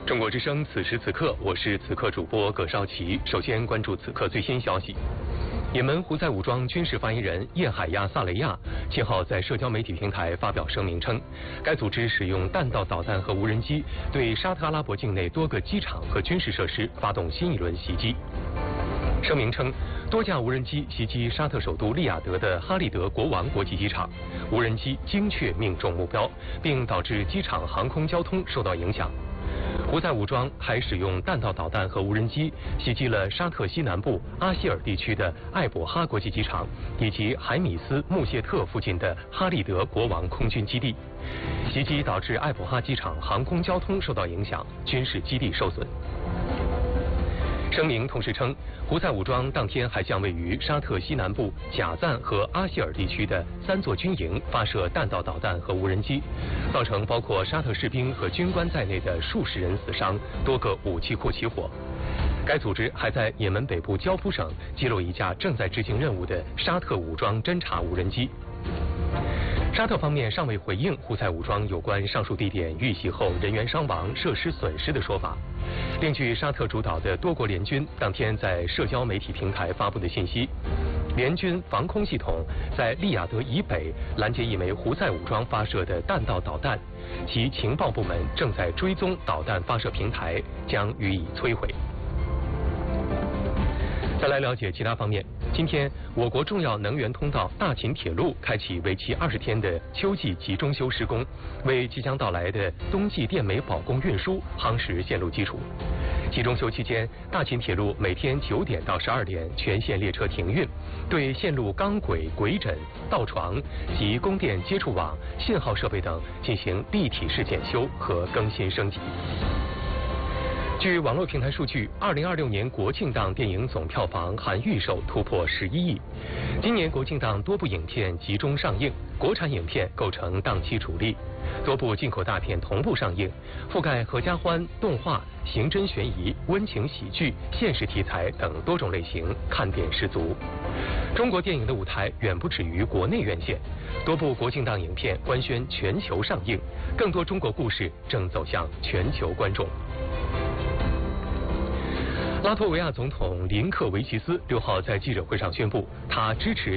中国之声，此时此刻，我是此刻主播葛绍奇。首先关注此刻最新消息。也门胡塞武装军事发言人叶海亚·萨雷亚7号在社交媒体平台发表声明称，该组织使用弹道导弹和无人机对沙特阿拉伯境内多个机场和军事设施发动新一轮袭击。声明称，多架无人机袭击沙特首都利雅得的哈利德国王国际机场，无人机精确命中目标，并导致机场航空交通受到影响。胡塞武装还使用弹道导弹和无人机袭击了沙特西南部阿希尔地区的艾伯哈国际机场，以及海米斯穆谢特附近的哈利德国王空军基地。袭击导致艾伯哈机场航空交通受到影响，军事基地受损。声明同时称，胡塞武装当天还向位于沙特西南部贾赞和阿希尔地区的3座军营发射弹道导弹和无人机，造成包括沙特士兵和军官在内的数十人死伤，多个武器库起火。该组织还在也门北部焦夫省击落一架正在执行任务的沙特武装侦察无人机。沙特方面尚未回应胡塞武装有关上述地点遇袭后人员伤亡、设施损失的说法。另据沙特主导的多国联军当天在社交媒体平台发布的信息，联军防空系统在利雅得以北拦截一枚胡塞武装发射的弹道导弹，其情报部门正在追踪导弹发射平台，将予以摧毁。再来了解其他方面。今天，我国重要能源通道大秦铁路开启为期20天的秋季集中修施工，为即将到来的冬季电煤保供运输夯实线路基础。集中修期间，大秦铁路每天9点到12点全线列车停运，对线路钢轨、轨枕、道床及供电接触网、信号设备等进行立体式检修和更新升级。据网络平台数据，2026年国庆档电影总票房含预售突破11亿。今年国庆档多部影片集中上映，国产影片构成档期主力，多部进口大片同步上映，覆盖合家欢、动画、刑侦悬疑、温情喜剧、现实题材等多种类型，看点十足。中国电影的舞台远不止于国内院线，多部国庆档影片官宣全球上映，更多中国故事正走向全球观众。拉脱维亚总统林克维奇斯6号在记者会上宣布，他支持